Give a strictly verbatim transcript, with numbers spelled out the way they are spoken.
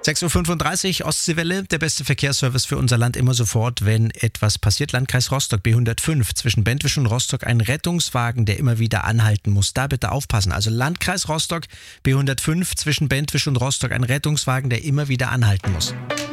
sechs Uhr fünfunddreißig, Ostseewelle, der beste Verkehrsservice für unser Land immer sofort, wenn etwas passiert. Landkreis Rostock, B hundertfünf, zwischen Bentwisch und Rostock ein Rettungswagen, der immer wieder anhalten muss. Da bitte aufpassen. Also Landkreis Rostock, B hundertfünf, zwischen Bentwisch und Rostock ein Rettungswagen, der immer wieder anhalten muss.